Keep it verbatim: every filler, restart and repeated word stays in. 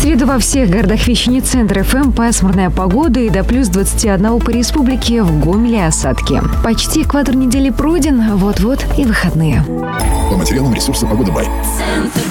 среду во всех городах вещания Центр эф эм пасмурная погода и до плюс двадцати одного по республике, в Гомеле осадки. Почти экватор недели пройден, вот-вот и выходные. По материалам ресурса «Погода Бай».